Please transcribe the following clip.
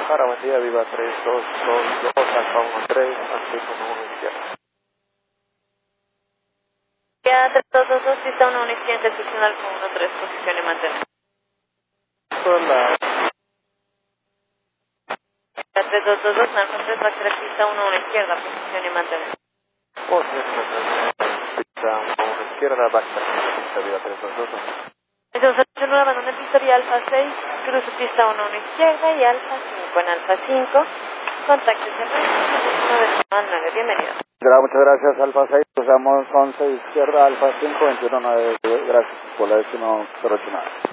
Guadalajara, buen día, viva 3222, Alfa 13, Francisco 1 izquierda. Ya 3222, pista 1 izquierda, institucional con 13, posición y mantener. Hola. 3222, Alfa 3, Baxter, pista 1 izquierda, posición y mantener. Pista 1 izquierda, Baxter, pista viva 3222. Entonces, nueva abandona el pista vía Alfa 6, cruce pista 1 izquierda y Alfa 5 en Alfa 5. Contacto bienvenido. Muchas gracias, Alfa 6, usamos 11 izquierda, Alfa 5, 21 9, gracias por la 1089.